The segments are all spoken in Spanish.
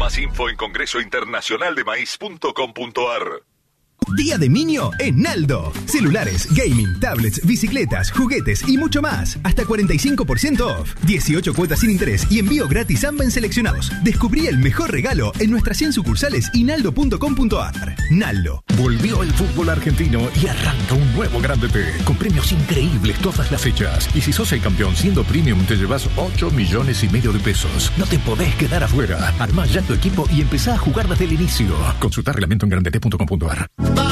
Más info en congresointernacionaldemaíz.com.ar. Día de Niño en Naldo. Celulares, gaming, tablets, bicicletas, juguetes y mucho más. Hasta 45% off. 18 cuotas sin interés y envío gratis a en seleccionados. Descubrí el mejor regalo en nuestras 100 sucursales y naldo.com.ar. Naldo. Volvió el fútbol argentino y arranca un nuevo Grande T, con premios increíbles todas las fechas. Y si sos el campeón siendo premium, te llevas 8,5 millones de pesos. No te podés quedar afuera. Armá ya tu equipo y empezá a jugar desde el inicio. Consulta reglamento en grandet.com.ar.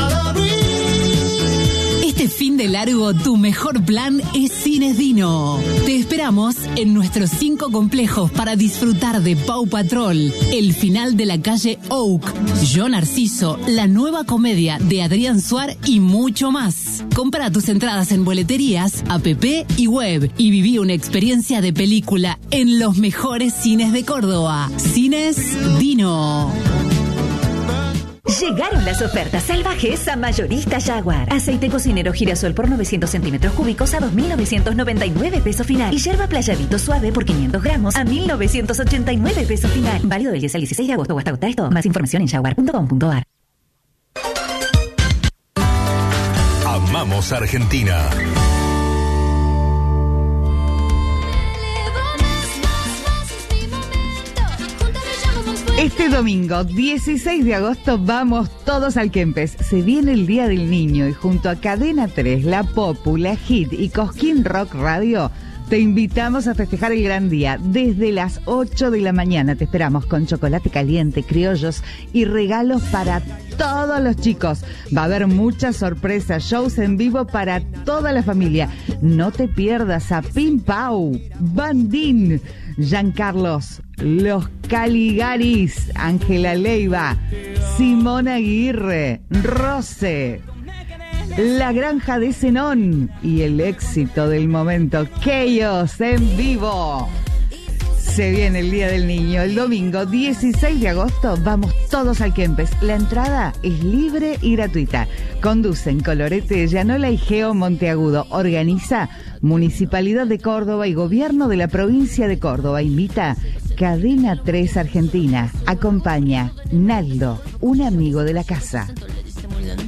Este fin de largo, tu mejor plan es Cines Dino. Te esperamos en nuestros 5 complejos para disfrutar de Paw Patrol, el final de la calle Oak, Yo Narciso, la nueva comedia de Adrián Suar y mucho más. Compra tus entradas en boleterías, app y web y viví una experiencia de película en los mejores cines de Córdoba. Cines Dino. Llegaron las ofertas salvajes a Mayorista Jaguar. Aceite cocinero girasol por 900 centímetros cúbicos a 2.999 pesos final. Y yerba playadito suave por 500 gramos a 1.989 pesos final. Válido del 10 al 16 de agosto o hasta agotar esto. Más información en jaguar.com.ar. Amamos Argentina. Este domingo, 16 de agosto, vamos todos al Kempes. Se viene el Día del Niño y junto a Cadena 3, La Popu, La Hit y Cosquín Rock Radio, te invitamos a festejar el gran día. Desde las 8 de la mañana te esperamos con chocolate caliente, criollos y regalos para todos los chicos. Va a haber muchas sorpresas, shows en vivo para toda la familia. No te pierdas a Pim Pau, Bandín, Giancarlos, Los Caligaris, Ángela Leiva, Simón Aguirre, Rose, La Granja de Zenón y el éxito del momento, Chaos en vivo. Se viene el Día del Niño, el domingo 16 de agosto, vamos todos al Kempes. La entrada es libre y gratuita. Conducen Colorete, Llanola y Geo Monteagudo. Organiza Municipalidad de Córdoba y Gobierno de la Provincia de Córdoba. Invita Cadena 3 Argentina. Acompaña Naldo, un amigo de la casa.